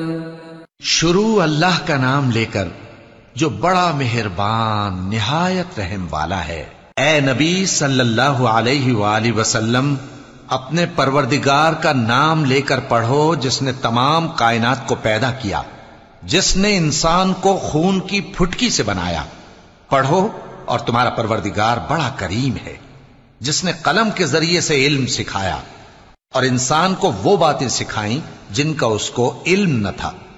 शुरू अल्लाह का नाम लेकर जो बड़ा मेहरबान निहायत रहम वाला है। ए नबी सल्लल्लाहु अलैहि वसल्लम, अपने परवरदिगार का नाम लेकर पढ़ो जिसने तमाम कायनात को पैदा किया, जिसने इंसान को खून की फुटकी से बनाया। पढ़ो और तुम्हारा परवरदिगार बड़ा करीम है, जिसने कलम के जरिए से इल्म सिखाया और इंसान को वो बातें सिखाई जिनका उसको इल्म न था।